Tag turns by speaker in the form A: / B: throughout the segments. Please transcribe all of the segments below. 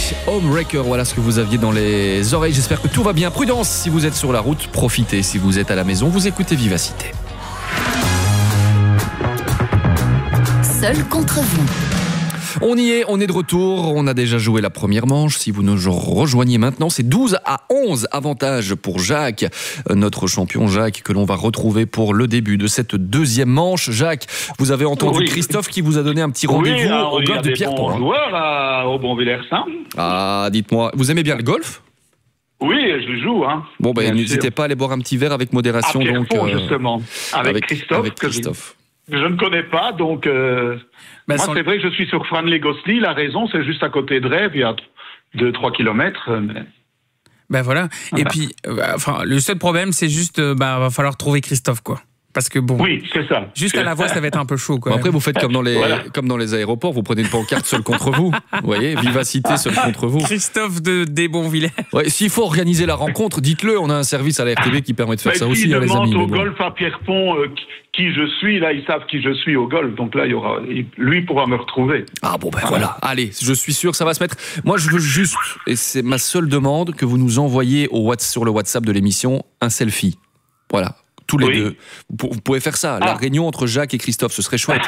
A: Homewrecker, voilà ce que vous aviez dans les oreilles. J'espère que tout va bien. Prudence si vous êtes sur la route, profitez si vous êtes à la maison. Vous écoutez Vivacité.
B: Seul contre vous.
A: On y est, on est de retour, on a déjà joué la première manche. Si vous nous rejoignez maintenant, c'est 12-11 avantage pour Jacques, notre champion Jacques, que l'on va retrouver pour le début de cette deuxième manche. Jacques, vous avez entendu Christophe qui vous a donné un petit rendez-vous au golf de Pierrepont.
C: Il y a des bons joueurs au Bon-Villers-Saint.
A: Ah, dites-moi, vous aimez bien le golf ?
C: Oui, je joue.
A: Bon, n'hésitez pas à aller boire un petit verre avec modération.
C: À Pierrepont, justement, avec Christophe. Que je ne connais pas, donc... moi, c'est vrai que je suis sur Franley-Gosselies. La raison, c'est juste à côté de Rêve, il y a 2-3 kilomètres.
D: Ben voilà. Et puis, le seul problème, c'est juste, va falloir trouver Christophe, quoi. Parce que bon.
C: Oui, c'est ça.
D: Juste à la voix, ça va être un peu chaud, quoi.
A: Après, vous faites comme dans les aéroports, vous prenez une pancarte seul contre vous. Vous voyez, Vivacité seul contre vous.
D: Christophe des Bonvillers.
A: Ouais, s'il faut organiser la rencontre, dites-le. On a un service à la RTB qui permet de faire ça aussi, les amis.
C: S'ils demandent au golf à Pierrepont qui je suis, là, ils savent qui je suis au golf. Donc là, lui pourra me retrouver.
A: Ah bon, voilà. Allez, je suis sûr que ça va se mettre. Moi, je veux juste, et c'est ma seule demande, que vous nous envoyiez sur le WhatsApp de l'émission un selfie. Voilà. Tous les deux. Vous pouvez faire ça. La réunion entre Jacques et Christophe, ce serait chouette.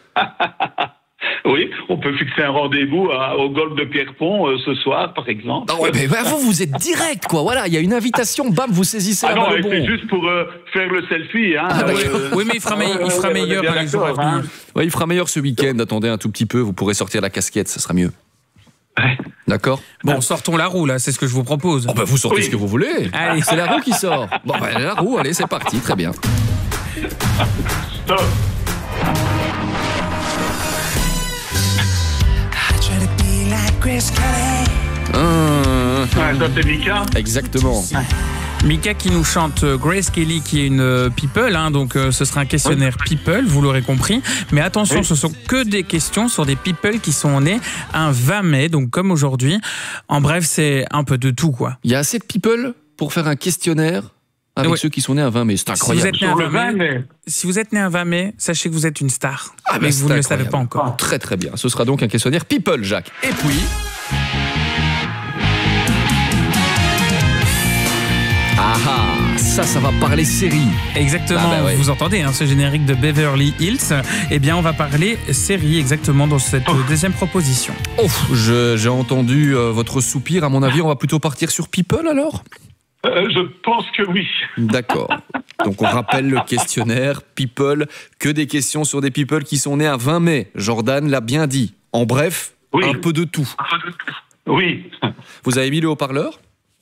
C: Oui, on peut fixer un rendez-vous au golf de Pierrepont ce soir, par exemple.
A: Ah ouais, mais vous êtes direct, quoi. Voilà, il y a une invitation, bam, vous saisissez la balle au bon.
C: C'est juste pour faire le selfie.
D: Oui, mais il fera meilleur dans les jours à venir.
A: Oui, il fera meilleur ce week-end. Attendez un tout petit peu, vous pourrez sortir la casquette, ça sera mieux. D'accord.
D: Bon, sortons la roue, là, c'est ce que je vous propose.
A: Vous sortez ce que vous voulez.
D: Allez.
A: C'est la roue qui sort. La roue, allez, c'est parti, très bien.
C: Stop. Ça, c'est Mika.
A: Exactement.
D: Mika qui nous chante Grace Kelly, qui est une people, donc ce sera un questionnaire people, vous l'aurez compris. Mais attention, ce sont que des questions sur des people qui sont nés un 20 mai, donc comme aujourd'hui. En bref, c'est un peu de tout, quoi.
A: Il y a assez de people pour faire un questionnaire avec ceux qui sont nés un 20 mai. C'est incroyable.
D: Si vous êtes né un 20 mai, sachez que vous êtes une star. Mais vous ne le savez pas encore.
A: Très très bien. Ce sera donc un questionnaire people, Jacques. Et puis... ça va parler série.
D: Exactement, vous entendez ce générique de Beverly Hills. Eh bien, on va parler série exactement dans cette deuxième proposition.
A: J'ai entendu votre soupir. À mon avis, on va plutôt partir sur People alors ?
C: Je pense que oui.
A: D'accord. Donc on rappelle le questionnaire People, que des questions sur des people qui sont nés un 20 mai. Jordan l'a bien dit. En bref, un peu de tout.
C: Oui.
A: Vous avez mis le haut-parleur ?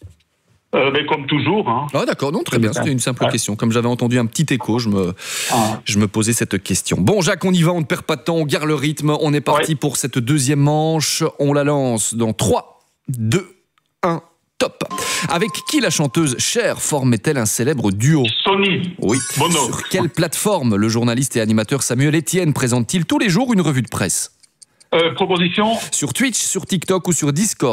C: Mais comme toujours.
A: Ah d'accord, non, très bien, c'était une simple question. Comme j'avais entendu un petit écho, je me posais cette question. Bon Jacques, on y va, on ne perd pas de temps, on garde le rythme. On est parti pour cette deuxième manche. On la lance dans 3, 2, 1, top. Avec qui la chanteuse Cher formait-elle un célèbre duo ?
C: Sony.
A: Oui.
C: Bono.
A: Sur quelle plateforme le journaliste et animateur Samuel Etienne présente-t-il tous les jours une revue de presse ?
C: Proposition.
A: Sur Twitch, sur TikTok ou sur Discord ?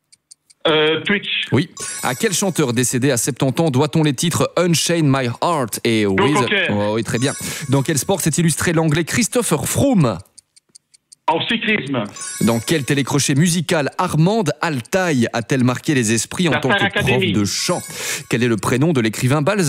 C: Twitch.
A: Oui. À quel chanteur décédé à 70 ans doit-on les titres Unchain My Heart et oui, très bien. Dans quel sport s'est illustré l'anglais Christopher Froome ?
C: En cyclisme.
A: Dans quel télécrochet musical Armande Altaï a-t-elle marqué les esprits en tant que prof de chant ? Quel est le prénom de l'écrivain Balzac ?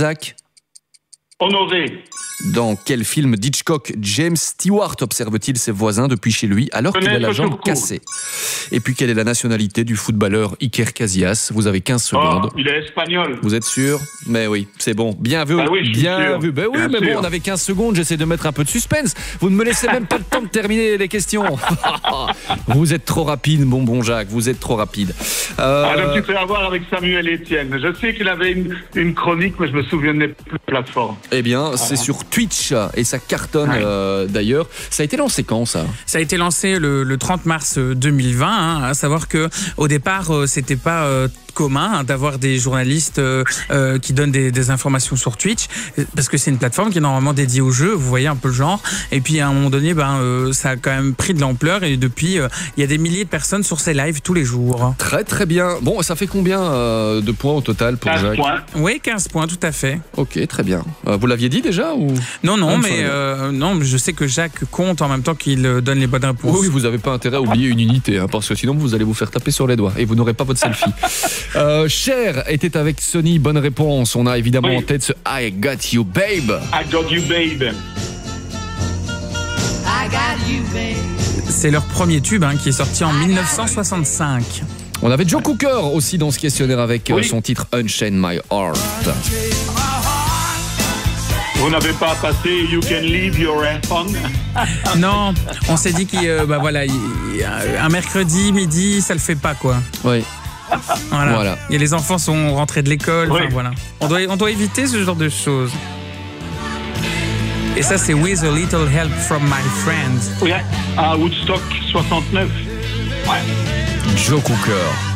C: Honoré.
A: Dans quel film d'Hitchcock James Stewart observe-t-il ses voisins depuis chez lui alors qu'il a la jambe cassée ? Et puis quelle est la nationalité du footballeur Iker Casillas ? Vous avez 15 secondes.
C: Il est espagnol.
A: Vous êtes sûr ? Mais oui, c'est bon. Bien vu. Bien vu. Ben oui, mais bon, on avait 15 secondes, j'essaie de mettre un peu de suspense. Vous ne me laissez même pas le temps de terminer les questions. Vous êtes trop rapide, bonbon Jacques, vous êtes trop rapide.
C: Je me suis fait avoir avec Samuel Etienne. Je sais qu'il avait une chronique, mais je me souvenais plus de la plateforme.
A: Eh bien, c'est sur Twitch et ça cartonne d'ailleurs. Ça a été lancé quand ça ?
D: Ça a été lancé le 30 mars 2020, à savoir que au départ c'était pas commun d'avoir des journalistes qui donnent des informations sur Twitch, parce que c'est une plateforme qui est normalement dédiée aux jeux, vous voyez un peu le genre. Et puis à un moment donné, ça a quand même pris de l'ampleur et depuis, il y a des milliers de personnes sur ces lives tous les jours.
A: Très très bien. Bon, ça fait combien de points au total pour
C: 15
A: Jacques?
C: points.
D: Oui, 15 points, tout à fait.
A: Ok, très bien. Vous l'aviez dit déjà ou...
D: Non, mais je sais que Jacques compte en même temps qu'il donne les bonnes réponses.
A: Oui, vous n'avez pas intérêt à oublier une unité, parce que sinon vous allez vous faire taper sur les doigts et vous n'aurez pas votre selfie. Cher était avec Sony, bonne réponse. On a évidemment en tête ce I Got You Babe.
C: I Got You Babe.
D: C'est leur premier tube qui est sorti en 1965.
A: On avait Joe Cooker aussi dans ce questionnaire avec son titre Unchain My Heart.
C: Vous n'avez pas passé You Can Leave Your iPhone?
D: Non, on s'est dit qu'un mercredi midi, ça le fait pas quoi.
A: Oui.
D: Voilà. Et les enfants sont rentrés de l'école.
C: Oui.
D: Voilà. On doit éviter ce genre de choses. Et ça, c'est With a Little Help from My Friends.
C: Oui, à Woodstock 69. Ouais.
A: Joe Cooker.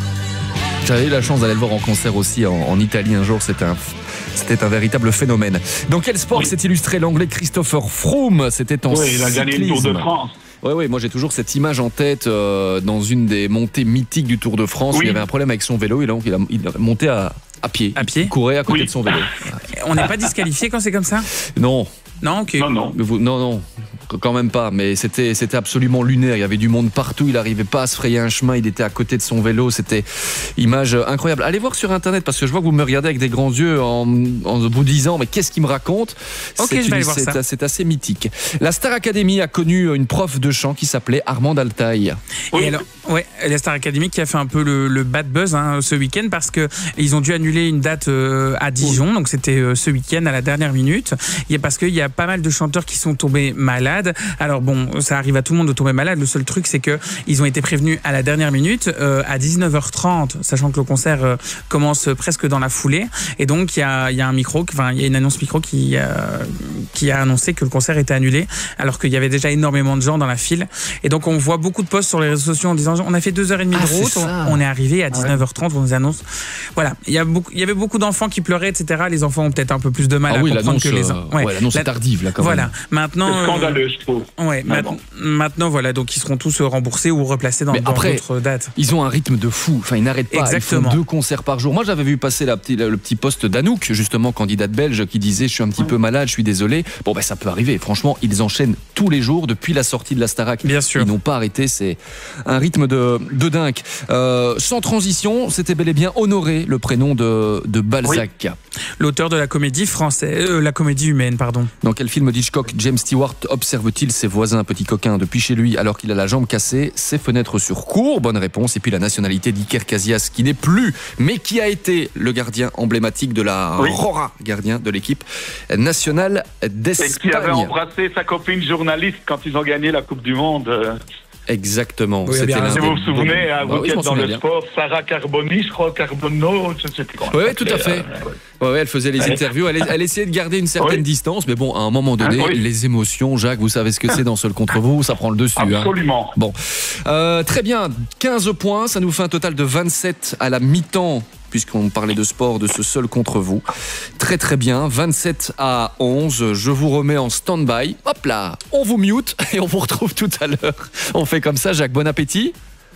A: J'avais eu la chance d'aller le voir en concert aussi en Italie un jour. C'était un véritable phénomène. Dans quel sport s'est illustré l'anglais Christopher Froome? C'était en cyclisme.
C: Il a gagné le Tour de France.
A: Oui, moi j'ai toujours cette image en tête dans une des montées mythiques du Tour de France. Il y avait un problème avec son vélo et donc il a monté à pied.
D: À pied?
A: Il courait à côté de son vélo.
D: On n'est pas disqualifié quand c'est comme ça?
A: Non.
D: Non, ok.
A: Non, quand même pas. Mais c'était absolument lunaire. Il y avait du monde partout. Il n'arrivait pas à se frayer un chemin. Il était à côté de son vélo. C'était image incroyable. Allez voir sur Internet parce que je vois que vous me regardez avec des grands yeux en vous disant mais qu'est-ce qu'il me raconte?
D: Ok, je vais aller voir ça.
A: C'est assez mythique. La Star Academy a connu une prof de chant qui s'appelait Armande Altaï.
D: Et alors, la Star Academy qui a fait un peu le bad buzz ce week-end parce que ils ont dû annuler une date à Dijon. Donc c'était ce week-end à la dernière minute. Parce qu'il y a pas mal de chanteurs qui sont tombés malades. Alors bon, ça arrive à tout le monde de tomber malade. Le seul truc, c'est que ils ont été prévenus à la dernière minute, à 19h30, sachant que le concert commence presque dans la foulée. Et donc il y a une annonce micro qui a annoncé que le concert était annulé, alors qu'il y avait déjà énormément de gens dans la file. Et donc on voit beaucoup de posts sur les réseaux sociaux en disant on a fait 2h30 de route, on est arrivé à 19h30, on nous annonce. Voilà, il y avait beaucoup d'enfants qui pleuraient, etc. Les enfants ont peut-être un peu plus de mal à comprendre que les
A: l'annonce est tardive là quand même.
D: Voilà, maintenant
C: c'est scandaleux, je trouve.
D: Maintenant voilà, donc ils seront tous remboursés ou replacés dans d'autres dates.
A: Ils ont un rythme de fou, enfin ils n'arrêtent pas.
D: Exactement.
A: Ils font 2 concerts par jour. Moi j'avais vu passer le petit post d'Anouk, justement candidate belge, qui disait je suis un petit peu malade, je suis désolé. Bon ça peut arriver, franchement ils enchaînent tous les jours depuis la sortie de la Starac.
D: Bien sûr.
A: Ils n'ont pas arrêté, c'est un rythme de dingue. Sans transition, c'était bel et bien Honoré, le prénom de Balzac.
D: L'auteur de la comédie française, la comédie humaine, pardon.
A: Dans quel film d'Hitchcock James Stewart observe-t-il ses voisins petits coquins depuis chez lui alors qu'il a la jambe cassée, ses fenêtres sur cour? Bonne réponse. Et puis la nationalité d'Iker Casillas qui n'est plus, mais qui a été le gardien emblématique de la Rora, gardien de l'équipe nationale d'Espagne.
C: Et qui avait embrassé sa copine journaliste quand ils ont gagné la Coupe du Monde.
A: Exactement.
C: Oui, si vous vous souvenez, vous qui êtes dans le sport, Sarah Carboni, je crois, Carbono, je ne sais plus comment.
A: Oui, tout à fait. Elle faisait les interviews, elle essayait de garder une certaine distance, mais bon, à un moment donné, les émotions, Jacques, vous savez ce que c'est dans Seul contre vous, ça prend le dessus.
C: Absolument.
A: Bon, très bien, 15 points, ça nous fait un total de 27 à la mi-temps, puisqu'on parlait de sport, de ce Seul contre vous. Très très bien, 27 à 11, je vous remets en stand-by. Hop là, on vous mute et on vous retrouve tout à l'heure. On fait comme ça, Jacques, bon appétit.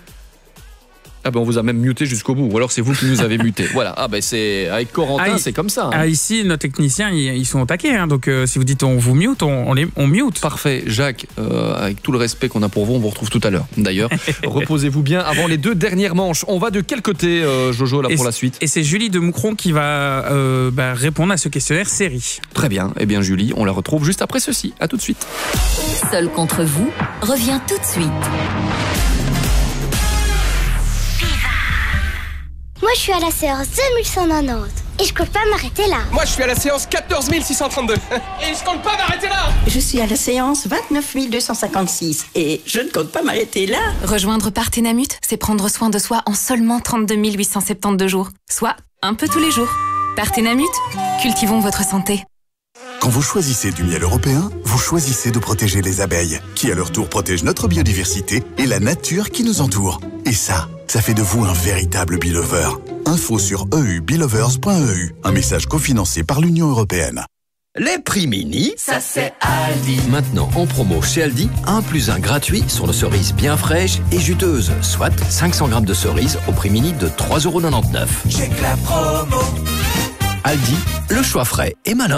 A: Ah ben on vous a même muté jusqu'au bout, ou alors c'est vous qui nous avez muté. Voilà, c'est avec Corentin, c'est comme ça.
D: Ici, nos techniciens, ils sont au taquet, donc si vous dites on vous mute, on mute.
A: Parfait, Jacques, avec tout le respect qu'on a pour vous, on vous retrouve tout à l'heure. D'ailleurs, reposez-vous bien avant les 2 dernières manches. On va de quel côté, Jojo, là, pour la suite?
D: Et c'est Julie de Moucron qui va répondre à ce questionnaire série.
A: Très bien, Julie, on la retrouve juste après ceci. À tout de suite.
B: Seul contre vous revient tout de suite.
E: Moi, je suis à la séance 2190 et je compte pas m'arrêter là.
F: Moi, je suis à la séance 14632 et je compte pas m'arrêter là.
G: Je suis à la séance 29256 et je ne compte pas m'arrêter là.
B: Rejoindre Parthénamut, c'est prendre soin de soi en seulement 32 872 jours, soit un peu tous les jours. Parthénamut, cultivons votre santé.
H: Quand vous choisissez du miel européen, vous choisissez de protéger les abeilles, qui à leur tour protègent notre biodiversité et la nature qui nous entoure. Et ça fait de vous un véritable bee-lover. Info sur eubilovers.eu. Un message cofinancé par l'Union européenne.
I: Les prix mini, ça c'est Aldi. Maintenant en promo chez Aldi, 1 + 1 gratuit sur nos cerises bien fraîches et juteuses. Soit 500 grammes de cerises au prix mini de 3,99 €.
J: Check la promo.
I: Aldi, le choix frais et malin.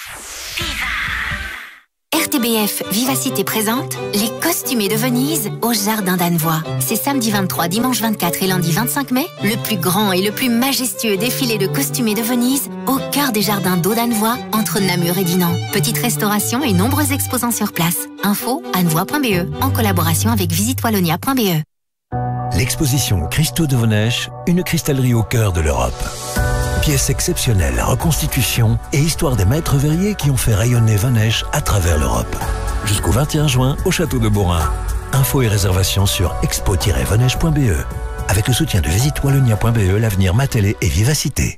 K: RTBF Vivacité présente les Costumés de Venise au Jardin d'Annevoie. C'est samedi 23, dimanche 24 et lundi 25 mai, le plus grand et le plus majestueux défilé de costumés de Venise au cœur des jardins d'eau d'Annevoie, entre Namur et Dinan. Petite restauration et nombreux exposants sur place. Info annevoie.be en collaboration avec visitewallonia.be.
L: L'exposition Christo de Venèche, une cristallerie au cœur de l'Europe. Pièces exceptionnelles, reconstitutions et histoire des maîtres verriers qui ont fait rayonner Venèche à travers l'Europe. Jusqu'au 21 juin au château de Beaurain. Infos et réservations sur expo-venèche.be. Avec le soutien de visitewallonia.be, l'avenir Matélé et Vivacité.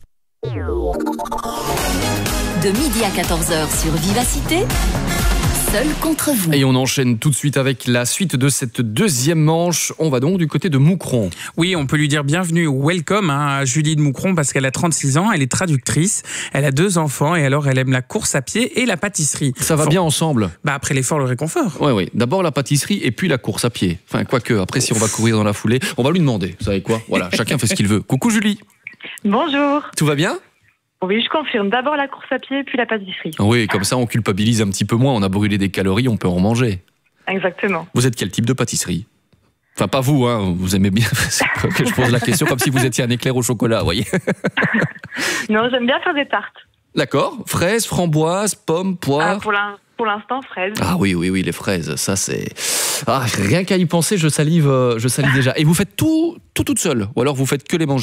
K: De midi à 14h sur Vivacité, seul contre vous.
A: Et on enchaîne tout de suite avec la suite de cette deuxième manche. On va donc du côté de Moucron.
D: Oui, on peut lui dire bienvenue, welcome à Julie de Moucron parce qu'elle a 36 ans, elle est traductrice, elle a 2 enfants et alors elle aime la course à pied et la pâtisserie.
A: Ça va bien ensemble.
D: Après l'effort, le réconfort.
A: Oui. D'abord la pâtisserie et puis la course à pied. Enfin, quoique, après si on va courir dans la foulée, on va lui demander. Vous savez quoi ? Voilà, chacun fait ce qu'il veut. Coucou Julie.
M: Bonjour.
A: Tout va bien ?
M: Oui, je confirme. D'abord la course à pied, puis la pâtisserie.
A: Oui, comme ça on culpabilise un petit peu moins. On a brûlé des calories, on peut en manger.
M: Exactement.
A: Vous êtes quel type de pâtisserie ? Enfin, pas vous, hein. Vous aimez bien. C'est que je pose la question comme si vous étiez un éclair au chocolat, vous voyez.
M: Non, j'aime bien faire des tartes.
A: D'accord. Fraises, framboises, pommes, poires.
M: Pour l'instant, fraises.
A: Ah oui, les fraises, ça c'est... Ah, rien qu'à y penser, je salive déjà. Et vous faites tout toute seule ? Ou alors vous faites que les manger ?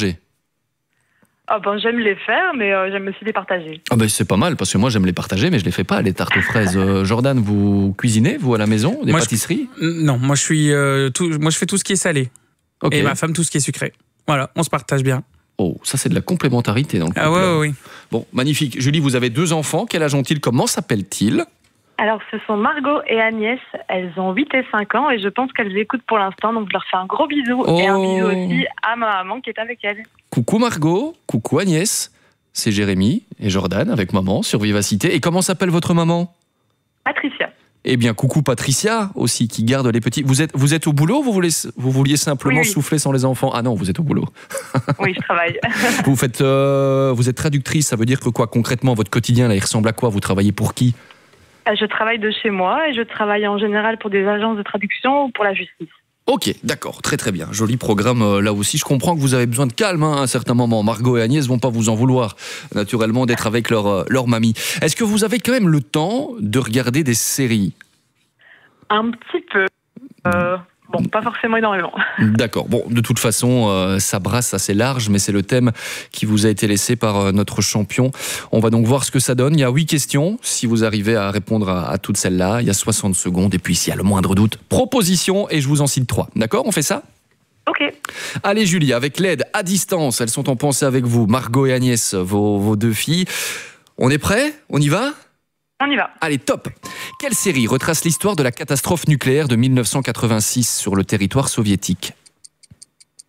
M: J'aime les faire, mais j'aime aussi les partager.
A: C'est pas mal, parce que moi j'aime les partager, mais je les fais pas, les tartes aux fraises. Jordan, vous cuisinez, vous, à la maison, des pâtisseries ?
D: Non, moi je fais tout ce qui est salé. Okay. Et ma femme, tout ce qui est sucré. Voilà, on se partage bien.
A: Oh, ça c'est de la complémentarité dans le couple.
D: Oui.
A: Bon, magnifique. Julie, vous avez 2 enfants, quel âge ont-ils ? Comment s'appellent-ils ?
M: Alors, ce sont Margot et Agnès. Elles ont 8 et 5 ans et je pense qu'elles écoutent pour l'instant. Donc, je leur fais un gros bisou et un bisou aussi à ma maman qui est avec elles.
A: Coucou Margot, coucou Agnès. C'est Jérémy et Jordan avec maman sur Vivacité. Et comment s'appelle votre maman ?
M: Patricia.
A: Eh bien, coucou Patricia aussi qui garde les petits. Vous êtes au boulot ? Vous vouliez simplement souffler sans les enfants ? Ah non, vous êtes au boulot.
M: Oui, je travaille.
A: Vous êtes traductrice, ça veut dire que quoi concrètement votre quotidien là, il ressemble à quoi ? Vous travaillez pour qui ?
M: Je travaille de chez moi et je travaille en général pour des agences de traduction ou pour la justice.
A: Ok, d'accord, très très bien. Joli programme là aussi. Je comprends que vous avez besoin de calme à un certain moment. Margot et Agnès vont pas vous en vouloir, naturellement, d'être avec leur mamie. Est-ce que vous avez quand même le temps de regarder des séries ?
M: Un petit peu. Pas forcément énormément.
A: D'accord. Bon, de toute façon, ça brasse assez large, mais c'est le thème qui vous a été laissé par notre champion. On va donc voir ce que ça donne. Il y a 8 questions. Si vous arrivez à répondre à toutes celles-là, il y a 60 secondes. Et puis, s'il y a le moindre doute, proposition, et je vous en cite 3. D'accord ? On fait ça ?
M: Ok.
A: Allez, Julie, avec l'aide à distance, elles sont en pensée avec vous. Margot et Agnès, vos 2 filles. On est prêts ? On y va ?
M: On y va.
A: Allez, top. Quelle série retrace l'histoire de la catastrophe nucléaire de 1986 sur le territoire soviétique ?
M: Proposition ?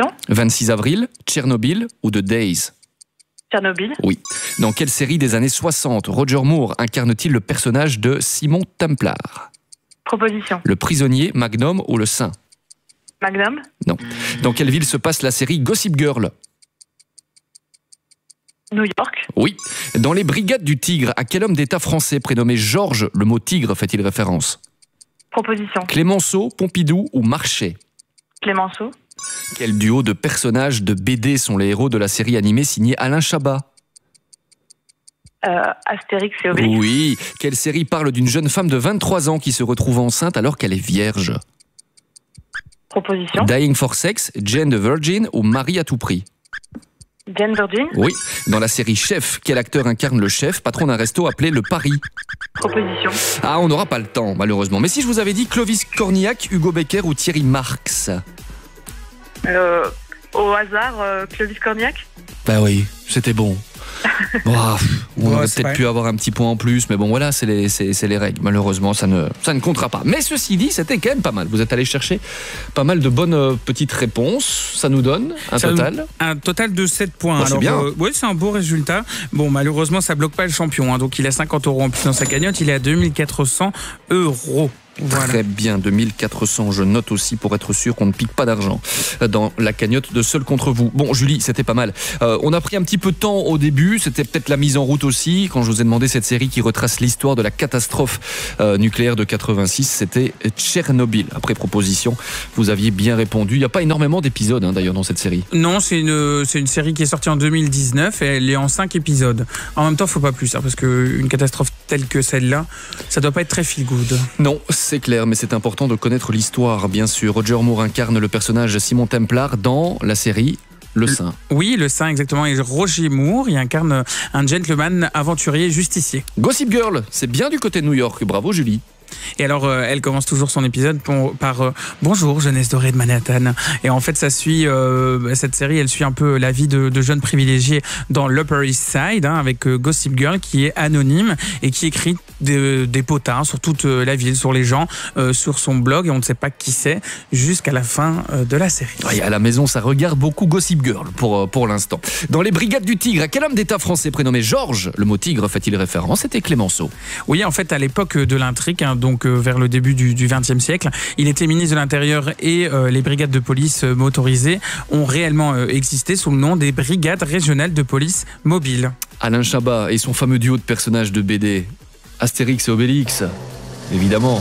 A: 26 avril, Tchernobyl ou The Days ?
M: Tchernobyl.
A: Oui. Dans quelle série des années 60 Roger Moore incarne-t-il le personnage de Simon Templar ?
M: Proposition.
A: Le prisonnier, Magnum ou le Saint ?
M: Magnum.
A: Non. Dans quelle ville se passe la série Gossip Girl ?
M: New York.
A: Oui. Dans les Brigades du Tigre, à quel homme d'État français prénommé Georges le mot tigre fait-il référence ?
M: Proposition.
A: Clémenceau, Pompidou ou Marchais ?
M: Clémenceau.
A: Quel duo de personnages de BD sont les héros de la série animée signée Alain Chabat ?
M: Astérix et Obélix.
A: Oui. Quelle série parle d'une jeune femme de 23 ans qui se retrouve enceinte alors qu'elle est vierge ?
M: Proposition.
A: Dying for Sex, Jane the Virgin ou Marie à tout prix ?
M: Jane Virgin.
A: Oui. Dans la série Chef, quel acteur incarne le chef, patron d'un resto appelé Le Paris ?
M: Proposition.
A: Ah, on n'aura pas le temps, malheureusement. Mais si je vous avais dit Clovis Cornillac, Hugo Becker ou Thierry Marx ?
M: Au hasard, Clovis Cornillac ?
A: Bah oui, c'était bon. On aurait peut-être pu avoir un petit point en plus, mais bon, voilà, c'est les règles. Malheureusement, ça ne comptera pas. Mais ceci dit, c'était quand même pas mal. Vous êtes allé chercher pas mal de bonnes petites réponses. Ça nous donne
D: un total de 7 points.
A: Bon, c'est bien.
D: Oui, c'est un beau résultat. Bon, malheureusement, ça bloque pas le champion. Donc, il a 50 € en plus dans sa cagnotte. Il est à 2400 €. Voilà.
A: Très bien, 2400, je note aussi pour être sûr qu'on ne pique pas d'argent dans la cagnotte de Seul contre vous. Bon, Julie, c'était pas mal. On a pris un petit peu de temps au début, c'était peut-être la mise en route aussi. Quand je vous ai demandé cette série qui retrace l'histoire de la catastrophe nucléaire de 86, c'était Tchernobyl. Après proposition, vous aviez bien répondu. Il n'y a pas énormément d'épisodes d'ailleurs dans cette série.
D: Non, c'est une série qui est sortie en 2019 et elle est en 5 épisodes. En même temps, il ne faut pas plus, parce qu'une catastrophe telle que celle-là, ça ne doit pas être très feel good.
A: Non, c'est clair, mais c'est important de connaître l'histoire, bien sûr. Roger Moore incarne le personnage Simon Templar dans la série Le Saint.
D: Oui, Le Saint, exactement. Et Roger Moore, il incarne un gentleman aventurier justicier.
A: Gossip Girl, c'est bien du côté de New York. Bravo, Julie.
D: Et alors, elle commence toujours son épisode par Bonjour, jeunesse dorée de Manhattan. Et en fait, ça suit cette série, elle suit un peu la vie de jeunes privilégiés dans l'Upper East Side, avec Gossip Girl qui est anonyme et qui écrit des potins sur toute la ville, sur les gens, sur son blog, et on ne sait pas qui c'est jusqu'à la fin de la série.
A: Oui, à la maison, ça regarde beaucoup Gossip Girl pour l'instant. Dans les Brigades du Tigre, à quel homme d'État français prénommé Georges le mot tigre fait-il référence? C'était Clémenceau.
D: Oui, en fait, à l'époque de l'intrigue, donc vers le début du XXe siècle, il était ministre de l'Intérieur et les brigades de police motorisées ont réellement existé sous le nom des brigades régionales de police mobiles.
A: Alain Chabat et son fameux duo de personnages de BD, Astérix et Obélix, évidemment.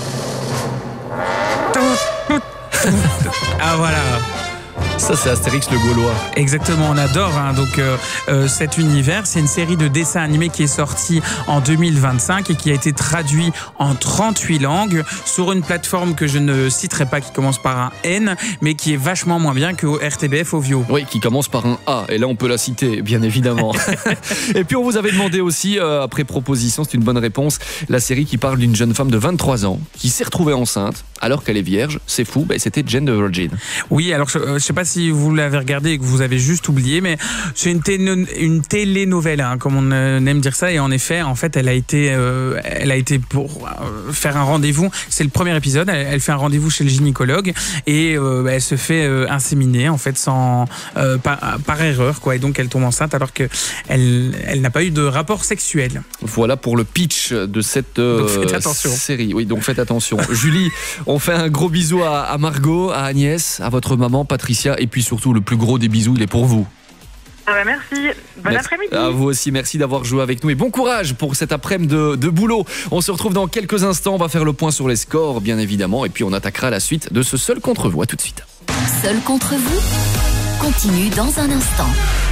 D: Ah voilà.
A: Ça, c'est Astérix le Gaulois.
D: Exactement, on adore donc cet univers. C'est une série de dessins animés qui est sortie en 2025 et qui a été traduit en 38 langues sur une plateforme que je ne citerai pas, qui commence par un N, mais qui est vachement moins bien que RTBF Ovio.
A: Oui, qui commence par un A, et là on peut la citer, bien évidemment. Et puis on vous avait demandé aussi, après proposition, c'est une bonne réponse, la série qui parle d'une jeune femme de 23 ans qui s'est retrouvée enceinte alors qu'elle est vierge. C'est fou, c'était Jane the Virgin.
D: Oui, alors je sais pas si vous l'avez regardé et que vous avez juste oublié, mais c'est une télénovela, comme on aime dire ça. Et en effet, elle a été pour faire un rendez-vous. C'est le premier épisode. Elle fait un rendez-vous chez le gynécologue et elle se fait inséminer en fait par erreur, quoi. Et donc elle tombe enceinte alors que elle n'a pas eu de rapport sexuel.
A: Voilà pour le pitch de cette série. Oui, donc faites attention. Julie, on fait un gros bisou à Margot, à Agnès, à votre maman Patricia, et puis surtout le plus gros des bisous, il est pour vous.
M: Merci. Bon après-midi.
A: À vous aussi, merci d'avoir joué avec nous et bon courage pour cet après-midi de boulot. On se retrouve dans quelques instants, on va faire le point sur les scores bien évidemment, et puis on attaquera la suite de ce Seul contre vous. À tout de suite.
K: Seul contre vous continue dans un instant.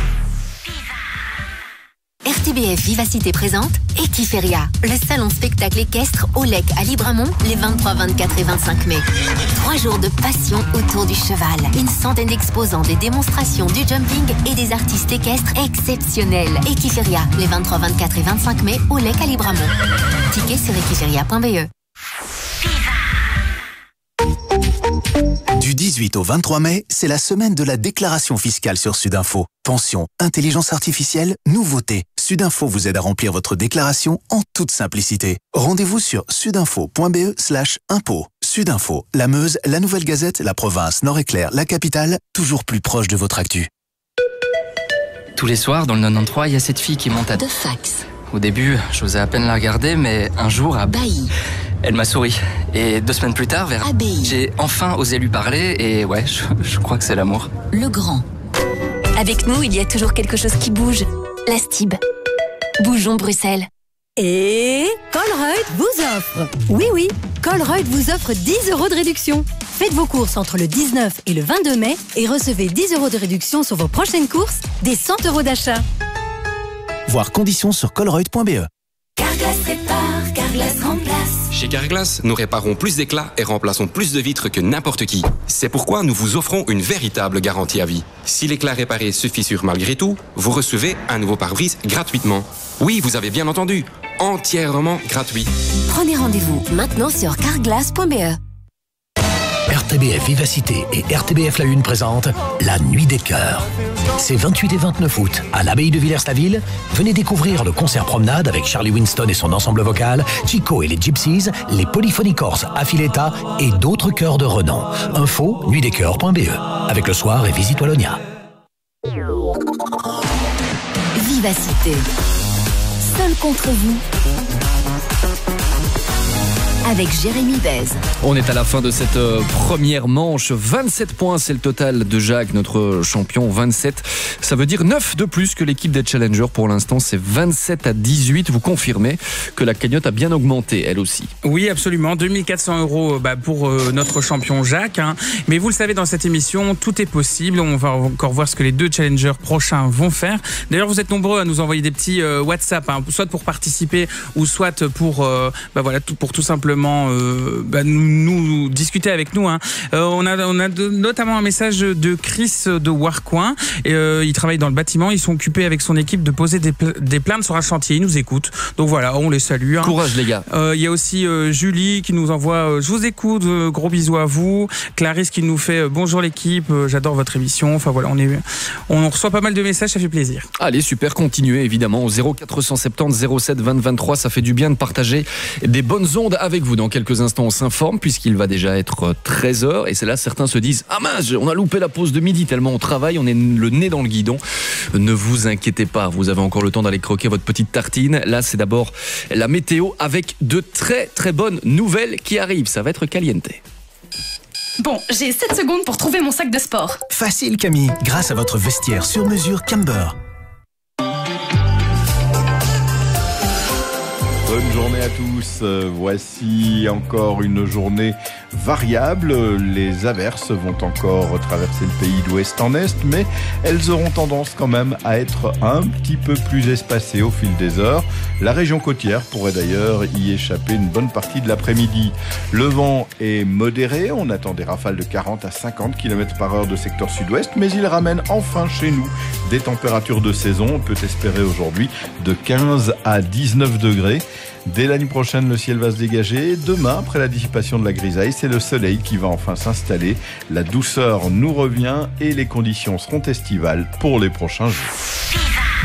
K: RTBF Vivacité présente Equiferia, le salon spectacle équestre au Lec à Libramont les 23, 24 et 25 mai. 3 jours de passion autour du cheval. Une centaine d'exposants, des démonstrations, du jumping et des artistes équestres exceptionnels. Equiferia, les 23, 24 et 25 mai au Lec à Libramont. Tickets sur equiferia.be.
J: Du 18 au 23 mai, c'est la semaine de la déclaration fiscale sur Sudinfo. Pension, intelligence artificielle, nouveautés. Sudinfo vous aide à remplir votre déclaration en toute simplicité. Rendez-vous sur sudinfo.be/impôt. Sudinfo, la Meuse, la Nouvelle Gazette, la province, Nord-Éclair, la capitale, toujours plus proche de votre actu.
N: Tous les soirs, dans le 93, il y a cette fille qui monte à...
K: De fax.
N: Au début, j'osais à peine la regarder, mais un jour,
K: Bailly.
N: Elle m'a souri. Et 2 semaines plus tard, j'ai enfin osé lui parler, et ouais, je crois que c'est l'amour.
K: Le Grand. Avec nous, il y a toujours quelque chose qui bouge. La Stib. Bougeons Bruxelles.
O: Et Colruyt vous offre. Oui, Colruyt vous offre 10 € de réduction. Faites vos courses entre le 19 et le 22 mai et recevez 10 € de réduction sur vos prochaines courses, des 100 € d'achat.
J: Voir conditions sur colruyt.be.
K: Carglass répare, Carglass remplace.
P: Chez Carglass, nous réparons plus d'éclats et remplaçons plus de vitres que n'importe qui. C'est pourquoi nous vous offrons une véritable garantie à vie. Si l'éclat réparé se fissure malgré tout, vous recevez un nouveau pare-brise gratuitement. Oui, vous avez bien entendu, entièrement gratuit.
K: Prenez rendez-vous maintenant sur carglass.be.
L: RTBF Vivacité et RTBF La Une présentent la Nuit des Chœurs. C'est 28 et 29 août à l'abbaye de Villers-la-Ville. Venez découvrir le concert promenade avec Charlie Winston et son ensemble vocal, Chico et les Gypsies, les Polyphony Corses Affiletta et d'autres chœurs de renom. Info nuitdeschœurs.be. Avec le soir et visite Wallonia.
O: Vivacité. Seul contre vous. Avec Jérémy Bèze.
A: On est à la fin de cette première manche. 27 points, c'est le total de Jacques, notre champion. 27, ça veut dire 9 de plus que l'équipe des Challengers. Pour l'instant, c'est 27 à 18. Vous confirmez que la cagnotte a bien augmenté, elle aussi?
D: Oui, absolument. 2400 € pour notre champion Jacques. Mais vous le savez, dans cette émission, tout est possible. On va encore voir ce que les 2 Challengers prochains vont faire. D'ailleurs, vous êtes nombreux à nous envoyer des petits WhatsApp, soit pour participer ou soit pour, pour tout simplement nous discuter avec nous. On a notamment un message de Chris de Warcoing. Il travaille dans le bâtiment. Ils sont occupés avec son équipe de poser des plaintes sur un chantier. Ils nous écoutent. Donc voilà, on les salue.
A: Courage les gars.
D: Il y a aussi Julie qui nous envoie je vous écoute, gros bisous à vous. Clarisse qui nous fait bonjour l'équipe, j'adore votre émission. Enfin voilà, on reçoit pas mal de messages, ça fait plaisir.
A: Allez, super, continuez évidemment au 0470 07 20 23. Ça fait du bien de partager des bonnes ondes avec vous. Dans quelques instants, on s'informe puisqu'il va déjà être 13h. Et c'est là, certains se disent « Ah mince, on a loupé la pause de midi tellement on travaille, on est le nez dans le guidon. » Ne vous inquiétez pas, vous avez encore le temps d'aller croquer votre petite tartine. Là, c'est d'abord la météo avec de très très bonnes nouvelles qui arrivent. Ça va être caliente.
Q: Bon, j'ai 7 secondes pour trouver mon sac de sport.
J: Facile Camille, grâce à votre vestiaire sur mesure Camber.
R: Bonne journée à tous. Voici encore une journée variable. Les averses vont encore traverser le pays d'ouest en est, mais elles auront tendance quand même à être un petit peu plus espacées au fil des heures. La région côtière pourrait d'ailleurs y échapper une bonne partie de l'après-midi. Le vent est modéré. On attend des rafales de 40 à 50 km/h de secteur sud-ouest, mais il ramène enfin chez nous des températures de saison. On peut espérer aujourd'hui de 15 à 19 degrés. Dès l'année prochaine, le ciel va se dégager. Demain, après la dissipation de la grisaille, c'est le soleil qui va enfin s'installer. La douceur nous revient et les conditions seront estivales pour les prochains jours.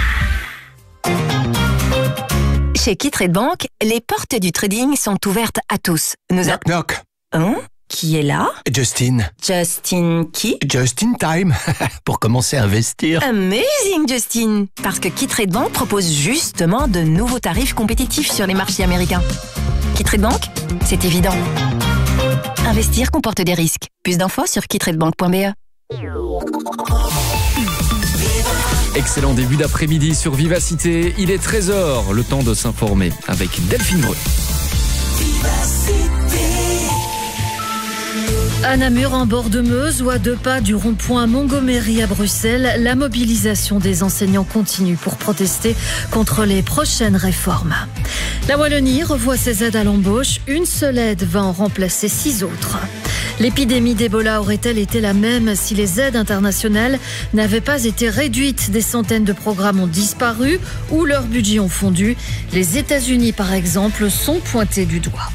O: Chez Kitrade Bank, les portes du trading sont ouvertes à tous.
S: Knock knock.
O: Qui est là?
S: Justin.
O: Justin qui?
S: Just in time. Pour commencer à investir.
O: Amazing Justin. Parce que Kitrade Bank propose justement de nouveaux tarifs compétitifs sur les marchés américains. Kitrade Bank, c'est évident. Investir comporte des risques. Plus d'infos sur kitradebank.be.
A: Excellent début d'après-midi sur Vivacité. Il est 13h, le temps de s'informer avec Delphine Breu.
T: À Namur, en bord de Meuse ou à 2 pas du rond-point Montgomery à Bruxelles, la mobilisation des enseignants continue pour protester contre les prochaines réformes. La Wallonie revoit ses aides à l'embauche. Une seule aide va en remplacer 6 autres. L'épidémie d'Ebola aurait-elle été la même si les aides internationales n'avaient pas été réduites? Des centaines de programmes ont disparu ou leurs budgets ont fondu. Les États-Unis, par exemple, sont pointés du doigt.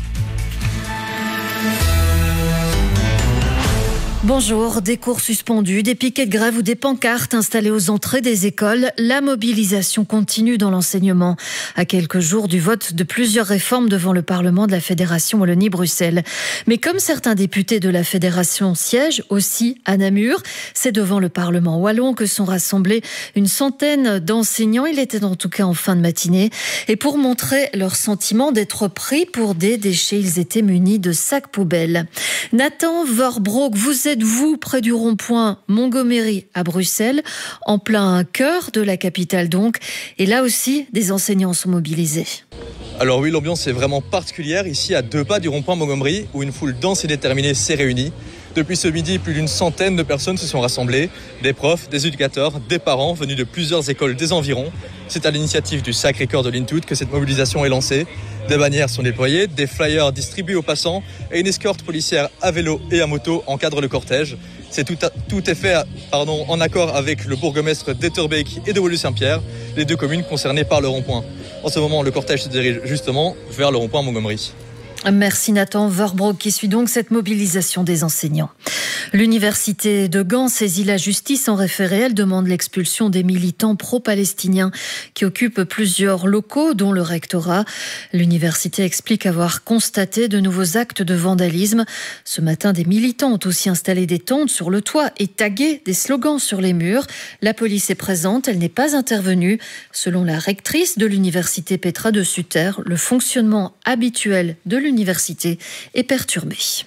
T: Bonjour, des cours suspendus, des piquets de grève ou des pancartes installées aux entrées des écoles. La mobilisation continue dans l'enseignement. À quelques jours du vote de plusieurs réformes devant le Parlement de la Fédération Wallonie-Bruxelles. Mais comme certains députés de la Fédération siègent aussi à Namur, c'est devant le Parlement wallon que sont rassemblés une centaine d'enseignants. Il était en tout cas en fin de matinée. Et pour montrer leur sentiment d'être pris pour des déchets, ils étaient munis de sacs poubelles. Nathan Verbroek, vous êtes-vous près du rond-point Montgomery à Bruxelles, en plein cœur de la capitale donc, et là aussi des enseignants sont mobilisés.
U: Alors oui, l'ambiance est vraiment particulière ici à 2 pas du rond-point Montgomery où une foule dense et déterminée s'est réunie. Depuis ce midi, plus d'une centaine de personnes se sont rassemblées, des profs, des éducateurs, des parents venus de plusieurs écoles des environs. C'est à l'initiative du Sacré-Cœur de Lintout que cette mobilisation est lancée. Des bannières sont déployées, des flyers distribués aux passants et une escorte policière à vélo et à moto encadre le cortège. Tout est fait en accord avec le bourgmestre d'Etterbeek et de Woluwe-Saint-Pierre, les 2 communes concernées par le rond-point. En ce moment, le cortège se dirige justement vers le rond-point Montgomery.
T: Merci Nathan Verbroek qui suit donc cette mobilisation des enseignants. L'université de Gand saisit la justice en référé. Elle demande l'expulsion des militants pro-palestiniens qui occupent plusieurs locaux, dont le rectorat. L'université explique avoir constaté de nouveaux actes de vandalisme. Ce matin, des militants ont aussi installé des tentes sur le toit et tagué des slogans sur les murs. La police est présente, elle n'est pas intervenue. Selon la rectrice de l'université Petra de Sutter, le fonctionnement habituel de l'université est perturbé.